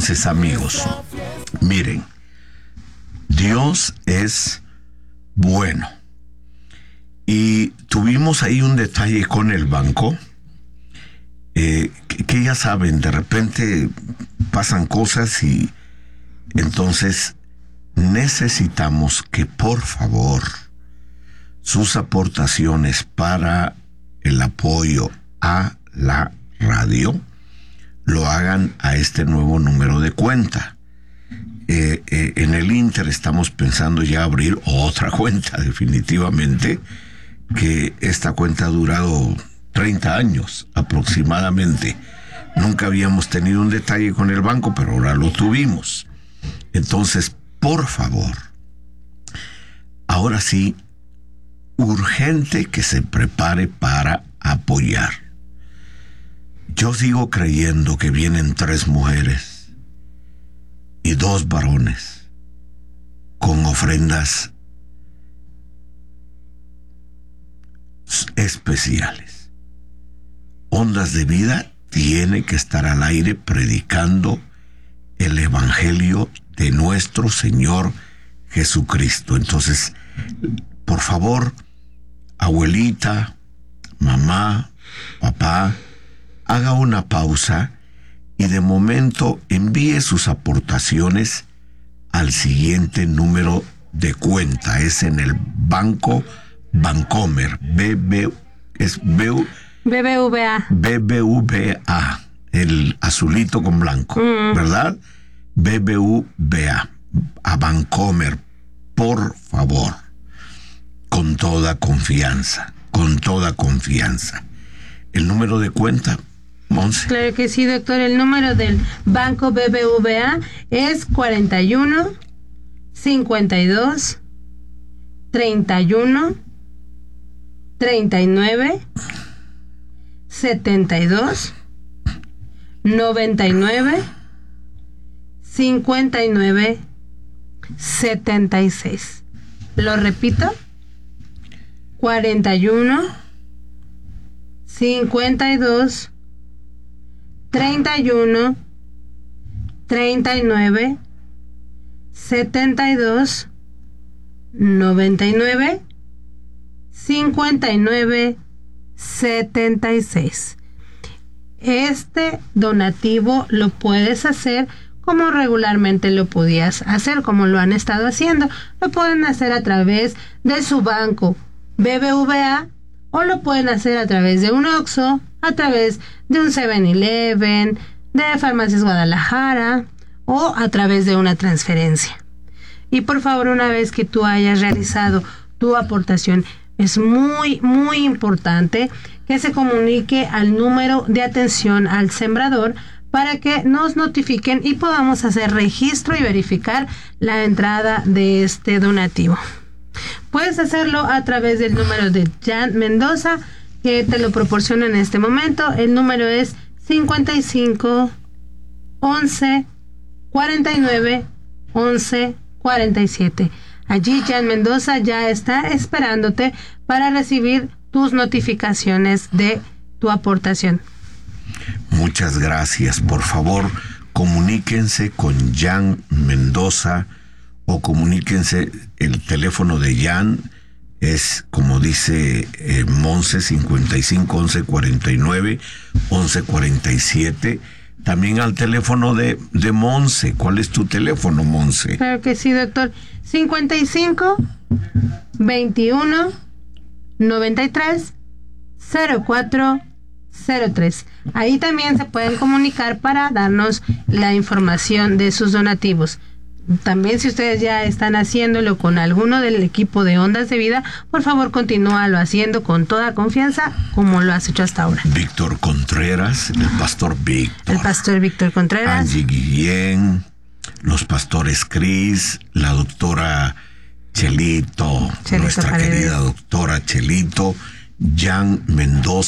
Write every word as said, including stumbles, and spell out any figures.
Entonces, amigos, miren, Dios es bueno. Y tuvimos ahí un detalle con el banco, eh, que, que ya saben, de repente pasan cosas y entonces necesitamos que por favor sus aportaciones para el apoyo a la radio lo hagan a este nuevo número de cuenta. Eh, eh, en el Inter estamos pensando ya abrir otra cuenta, definitivamente, que esta cuenta ha durado treinta años aproximadamente. Nunca habíamos tenido un detalle con el banco, pero ahora lo tuvimos. Entonces, por favor, ahora sí, urgente que se prepare para apoyar. Yo sigo creyendo que vienen tres mujeres y dos varones con ofrendas especiales. Ondas de Vida tiene que estar al aire predicando el evangelio de nuestro Señor Jesucristo. Entonces, por favor, abuelita, mamá, papá, haga una pausa y de momento envíe sus aportaciones al siguiente número de cuenta. Es en el Banco Bancomer, B B, es B B V A. B B V A, el azulito con blanco, mm. ¿verdad? B B V A, a Bancomer, por favor, con toda confianza, con toda confianza. El número de cuenta, Monse. Claro que sí, doctor. El número del Banco B B V A es cuarenta y uno, cincuenta y dos, treinta y uno, treinta y nueve, setenta y dos, noventa y nueve, cincuenta y nueve, setenta y seis. Lo repito, cuarenta y uno, cincuenta y dos, treinta y uno, treinta y nueve, setenta y dos, noventa y nueve, cincuenta y nueve, setenta y seis. Este donativo lo puedes hacer como regularmente lo podías hacer, como lo han estado haciendo. Lo pueden hacer a través de su banco B B V A o lo pueden hacer a través de un Oxxo, a través de un seven eleven, de Farmacias Guadalajara o a través de una transferencia. Y por favor, una vez que tú hayas realizado tu aportación, es muy, muy importante que se comunique al número de atención al sembrador para que nos notifiquen y podamos hacer registro y verificar la entrada de este donativo. Puedes hacerlo a través del número de Jan Mendoza, que te lo proporciona en este momento. El número es cincuenta y cinco, once, cuarenta y nueve, once, cuarenta y siete. Allí Jan Mendoza ya está esperándote para recibir tus notificaciones de tu aportación. Muchas gracias. Por favor, comuníquense con Jan Mendoza o comuníquense. El teléfono de Jan es, como dice eh, Monse, cincuenta y cinco, once, cuarenta y nueve, once, cuarenta y siete. También al teléfono de, de Monse. ¿Cuál es tu teléfono, Monse? Claro que sí, doctor. cincuenta y cinco, veintiuno, noventa y tres, cero cuatro, cero tres. Ahí también se pueden comunicar para darnos la información de sus donativos. También, si ustedes ya están haciéndolo con alguno del equipo de Ondas de Vida, por favor continúalo haciendo con toda confianza como lo has hecho hasta ahora. Víctor Contreras, el pastor Víctor. El pastor Víctor Contreras. Angie Guillén, los pastores Cris, la doctora Chelito, Chelito nuestra Paredes. Querida doctora Chelito, Jan Mendoza.